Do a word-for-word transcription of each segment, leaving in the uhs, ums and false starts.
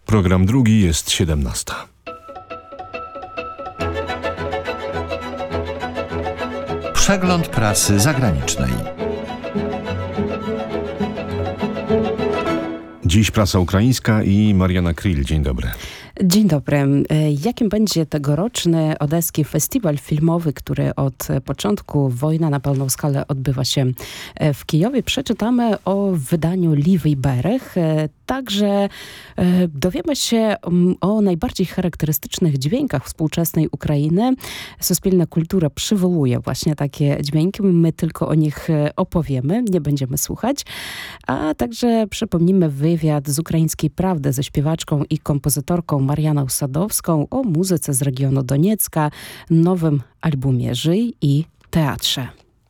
Program drugi jest siedemnasta. Przegląd prasy zagranicznej. Dziś prasa ukraińska i Mariana Kryl. Dzień dobry. Dzień dobry. Jakim będzie tegoroczny Odeski Festiwal Filmowy, który od początku wojny na pełną skalę odbywa się w Kijowie? Przeczytamy o wydaniu Lівий берег. Także dowiemy się o najbardziej charakterystycznych dźwiękach współczesnej Ukrainy. Suspilna Kultura przywołuje właśnie takie dźwięki. My tylko o nich opowiemy, nie będziemy słuchać. A także przypomnimy wywiad z Ukraińskiej Prawdy ze śpiewaczką i kompozytorką Marianą Sadowską o muzyce z regionu Doniecka, nowym albumie Żyj i teatrze.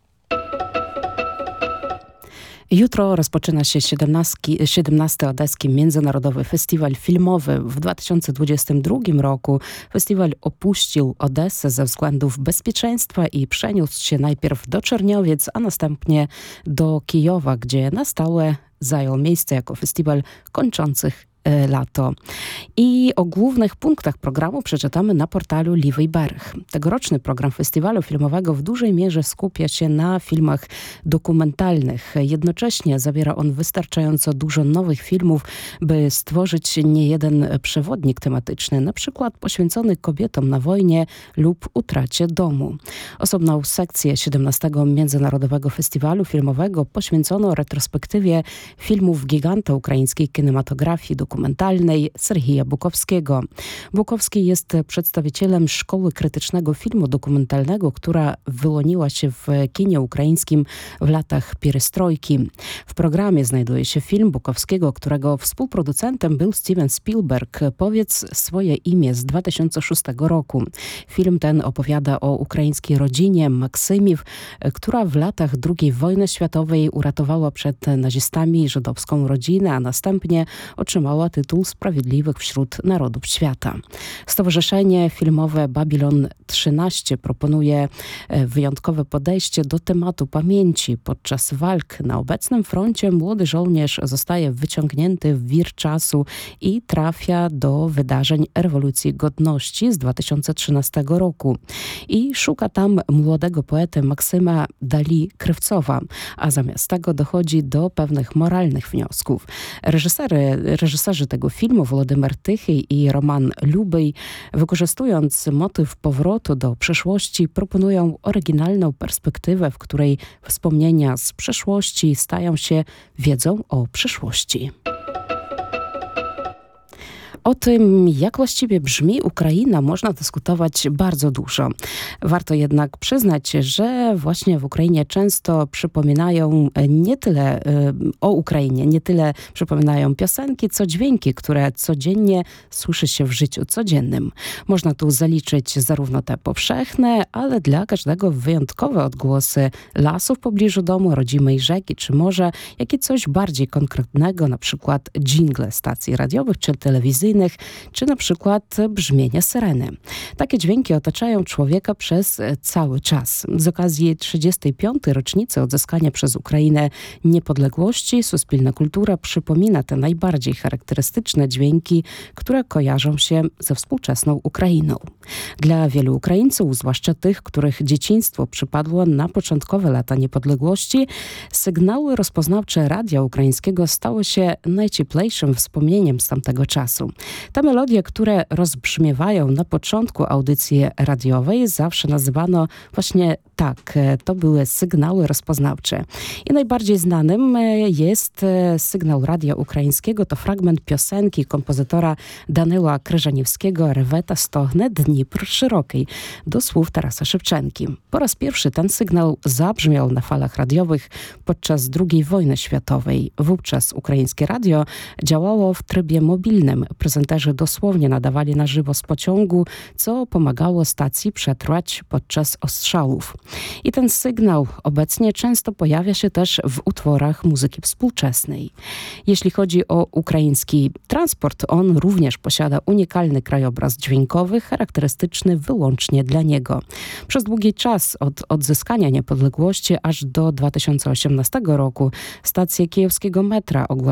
Jutro rozpoczyna się siedemnasty Odeski Międzynarodowy Festiwal Filmowy. W dwa tysiące dwudziestym drugim roku festiwal opuścił Odessę ze względów bezpieczeństwa i przeniósł się najpierw do Czerniowiec, a następnie do Kijowa, gdzie na stałe zajął miejsce jako festiwal kończących lato. I o głównych punktach programu przeczytamy na portalu Lівий берег. Tegoroczny program festiwalu filmowego w dużej mierze skupia się na filmach dokumentalnych. Jednocześnie zawiera on wystarczająco dużo nowych filmów, by stworzyć niejeden przewodnik tematyczny, na przykład poświęcony kobietom na wojnie lub utracie domu. Osobną sekcję siedemnastego Międzynarodowego Festiwalu Filmowego poświęcono retrospektywie filmów giganta ukraińskiej kinematografii dokumentalnej Serhija Bukowskiego. Bukowski jest przedstawicielem szkoły krytycznego filmu dokumentalnego, która wyłoniła się w kinie ukraińskim w latach pierestrojki. W programie znajduje się film Bukowskiego, którego współproducentem był Steven Spielberg. Powiedz swoje imię z dwa tysiące szóstego roku. Film ten opowiada o ukraińskiej rodzinie Maksymiw, która w latach drugiej wojny światowej uratowała przed nazistami żydowską rodzinę, a następnie otrzymała tytuł Sprawiedliwych wśród Narodów Świata. Stowarzyszenie filmowe Babylon trzynaście proponuje wyjątkowe podejście do tematu pamięci. Podczas walk na obecnym froncie młody żołnierz zostaje wyciągnięty w wir czasu i trafia do wydarzeń rewolucji godności z dwa tysiące trzynastego roku. I szuka tam młodego poety Maksyma Dali-Krywcowa, a zamiast tego dochodzi do pewnych moralnych wniosków. Reżysery, reżyserzy tego filmu, Władimir Tychy i Roman Lubyj, wykorzystując motyw powrotu do przeszłości, proponują oryginalną perspektywę, w której wspomnienia z przeszłości stają się wiedzą o przyszłości. O tym, jak właściwie brzmi Ukraina, można dyskutować bardzo dużo. Warto jednak przyznać, że właśnie w Ukrainie często przypominają nie tyle o Ukrainie, nie tyle przypominają piosenki, co dźwięki, które codziennie słyszy się w życiu codziennym. Można tu zaliczyć zarówno te powszechne, ale dla każdego wyjątkowe odgłosy lasu w pobliżu domu, rodzimej rzeki czy morza, jak i coś bardziej konkretnego, na przykład dżingle stacji radiowych czy telewizyjnych, czy na przykład brzmienie syreny. Takie dźwięki otaczają człowieka przez cały czas. Z okazji trzydziestej piątej rocznicy odzyskania przez Ukrainę niepodległości Suspilna Kultura przypomina te najbardziej charakterystyczne dźwięki, które kojarzą się ze współczesną Ukrainą. Dla wielu Ukraińców, zwłaszcza tych, których dzieciństwo przypadło na początkowe lata niepodległości, sygnały rozpoznawcze radia ukraińskiego stały się najcieplejszym wspomnieniem z tamtego czasu. Te melodie, które rozbrzmiewają na początku audycji radiowej, zawsze nazywano właśnie tak. To były sygnały rozpoznawcze. I najbardziej znanym jest sygnał radia ukraińskiego. To fragment piosenki kompozytora Данила Kryżaniewskiego Reweta Stochne Dnipr Szerokiej do słów Tarasa Szewczenki. Po raz pierwszy ten sygnał zabrzmiał na falach radiowych podczas drugiej wojny światowej. Wówczas ukraińskie radio działało w trybie mobilnym. Prezenterzy dosłownie nadawali na żywo z pociągu, co pomagało stacji przetrwać podczas ostrzałów. I ten sygnał obecnie często pojawia się też w utworach muzyki współczesnej. Jeśli chodzi o ukraiński transport, on również posiada unikalny krajobraz dźwiękowy, charakterystyczny wyłącznie dla niego. Przez długi czas od odzyskania niepodległości aż do dwa tysiące osiemnastego roku stacje kijowskiego metra ogłaszały